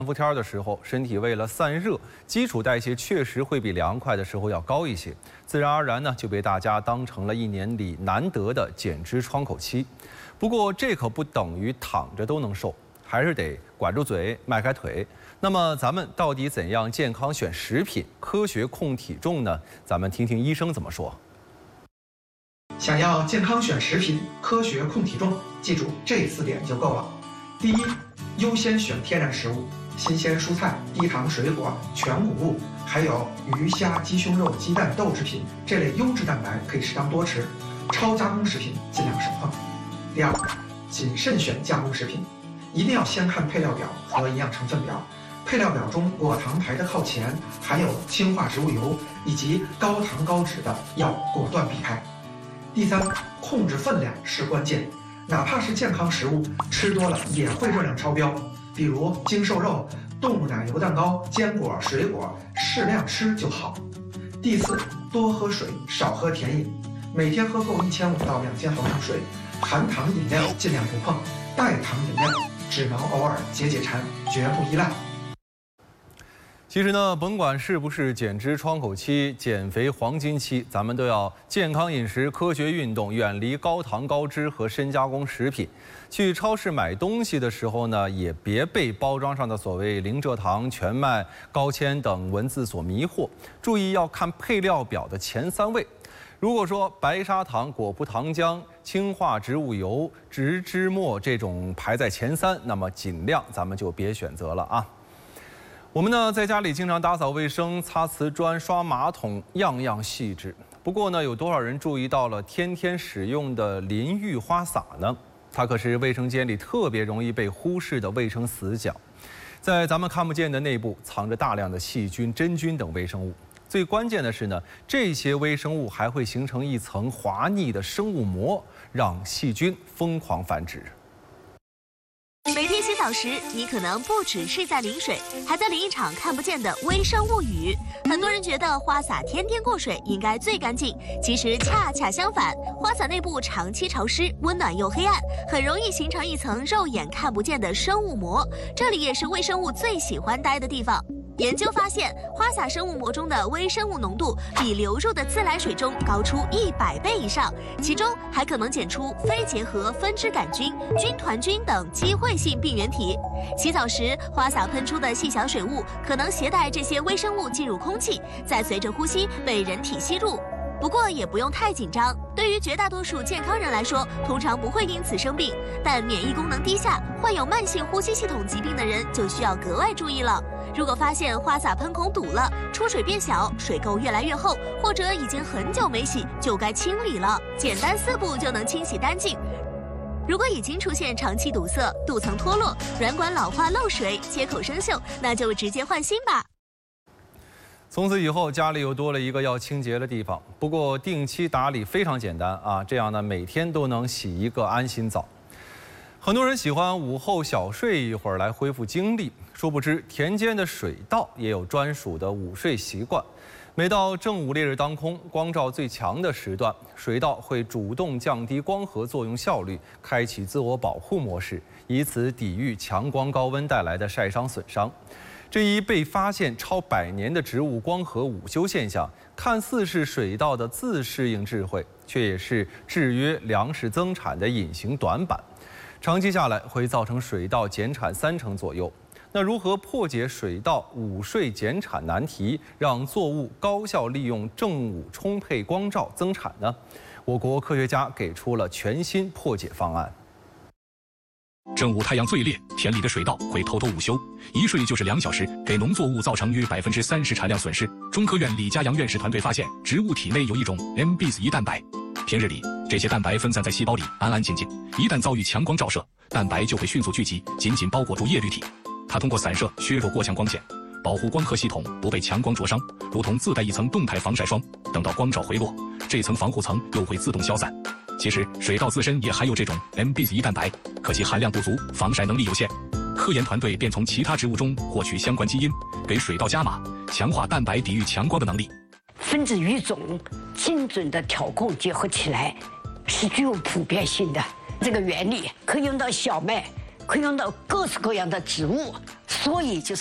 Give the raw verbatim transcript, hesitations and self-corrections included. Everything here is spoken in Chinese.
伏天的时候，身体为了散热，基础代谢确实会比凉快的时候要高一些，自然而然呢就被大家当成了一年里难得的减脂窗口期。不过这可不等于躺着都能瘦，还是得管住嘴，迈开腿。那么咱们到底怎样健康选食品，科学控体重呢？咱们听听医生怎么说。 想要健康选食品，科学控体重，记住这四点就够了。第一，优先选天然食物。 新鲜蔬菜、低糖水果、全谷物，还有鱼虾、鸡胸肉、鸡蛋、豆制品这类优质蛋白可以适当多吃，超加工食品尽量少碰。第二，谨慎选加工食品，一定要先看配料表和营养成分表，配料表中果糖排的靠前，含有氢化植物油以及高糖高脂的要果断避开。第三，控制分量是关键，哪怕是健康食物，吃多了也会热量超标。 比如精瘦肉、动物奶油蛋糕、坚果、水果，适量吃就好。第四，多喝水，少喝甜饮，每天喝够一千五到两千毫升水，含糖饮料尽量不碰，代糖饮料只能偶尔解解馋，绝不依赖。 其实呢，甭管是不是减脂窗口期、减肥黄金期，咱们都要健康饮食、科学运动，远离高糖、高脂和深加工食品。去超市买东西的时候呢，也别被包装上的所谓零蔗糖、全麦、高纤等文字所迷惑，注意要看配料表的前三位。如果说白砂糖、果葡糖浆、氢化植物油、植脂末这种排在前三，那么尽量咱们就别选择了啊。 我们呢，在家里经常打扫卫生、擦瓷砖、刷马桶，样样细致。不过呢，有多少人注意到了天天使用的淋浴花洒呢？它可是卫生间里特别容易被忽视的卫生死角，在咱们看不见的内部藏着大量的细菌、真菌等微生物。最关键的是呢，这些微生物还会形成一层滑腻的生物膜，让细菌疯狂繁殖。 每天洗澡时，你可能不只是在淋水，还在淋一场看不见的微生物雨。很多人觉得花洒天天过水应该最干净，其实恰恰相反，花洒内部长期潮湿、温暖又黑暗，很容易形成一层肉眼看不见的生物膜，这里也是微生物最喜欢待的地方。 研究发现，花洒生物膜中的微生物浓度比流入的自来水中高出一百倍以上，其中还可能检出非结核分支杆菌、军团菌等机会性病原体。洗澡时，花洒喷出的细小水雾可能携带这些微生物进入空气，再随着呼吸被人体吸入。 不过也不用太紧张，对于绝大多数健康人来说，通常不会因此生病。但免疫功能低下、患有慢性呼吸系统疾病的人就需要格外注意了。如果发现花洒喷孔堵了、出水变小、水垢越来越厚，或者已经很久没洗，就该清理了。简单四步就能清洗干净。 如果已经出现长期堵塞、镀层脱落、软管老化漏水、接口生锈，那就直接换新吧。 从此以后，家里又多了一个要清洁的地方。不过，定期打理非常简单啊，这样呢，每天都能洗一个安心澡。很多人喜欢午后小睡一会儿来恢复精力，殊不知田间的水稻也有专属的午睡习惯。每到正午烈日当空、光照最强的时段，水稻会主动降低光合作用效率，开启自我保护模式，以此抵御强光高温带来的晒伤损伤。 这一被发现超百年的植物光合午休现象，看似是水稻的自适应智慧，却也是制约粮食增产的隐形短板。长期下来，会造成水稻减产三成左右。那如何破解水稻午睡减产难题，让作物高效利用正午充沛光照增产呢？我国科学家给出了全新破解方案。 正午太阳最烈，田里的水稻会偷偷午休，一睡就是两小时，给农作物造成约百分之三十产量损失。中科院李家阳院士团队发现，植物体内有一种 M B S 一蛋白，平日里这些蛋白分散在细胞里，安安静静，一旦遭遇强光照射，蛋白就会迅速聚集，紧紧包裹住叶绿体。它通过散射削弱过强光线，保护光合系统不被强光灼伤，如同自带一层动态防晒霜。等到光照回落，这层防护层又会自动消散。 其实，水稻自身也含有这种 M B S 一蛋白，可其含量不足，防晒能力有限。科研团队便从其他植物中获取相关基因，给水稻加码，强化蛋白抵御强光的能力。 分子育种精准的调控结合起来，是具有普遍性的。这个原理可以用到小麦， 可以用到各式各样的植物，所以就是。